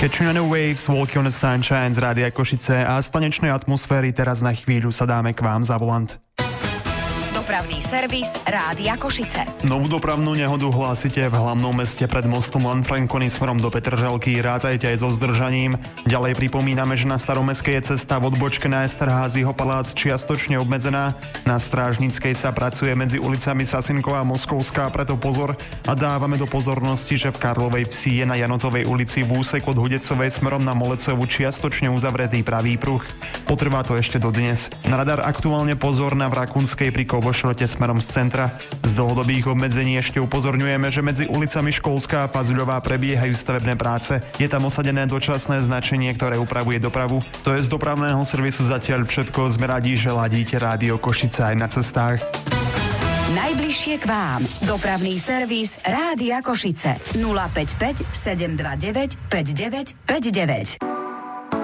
Catching on the Waves, Walking on the Sunshine z Rádia Košice a z tanečnej atmosféry teraz na chvíľu sa dáme k vám za volant. Dopravný servis Rádia Košice. Novú dopravnú nehodu hlásite v hlavnom meste pred mostom Lanfranconi smerom do Petržalky. Rátajte aj so zdržaním. Ďalej pripomíname, že na Staromestskej je cesta v odbočke na Esterházyho palác čiastočne obmedzená. Na Strážnickej sa pracuje medzi ulicami Sasinková a Moskovská, preto pozor a dávame do pozornosti, že v Karlovej Vsi je na Janotovej ulici v úseku od Hudecovej smerom na Molecovu čiastočne uzavretý pravý pruh. Potrvá to ešte dodnes. Na radar aktuálne pozor na Vrakunskej pri Kovošrote smerom z centra. Z dlhodobých obmedzení ešte upozorňujeme, že medzi ulicami Školská a Pazuľová prebiehajú stavebné práce. Je tam osadené dočasné značenie, ktoré upravuje dopravu. To je z dopravného servisu zatiaľ všetko. Sme radi, že ladíte Rádio Košice aj na cestách. Najbližšie k vám. Dopravný servis Rádia Košice. 055 729 5959.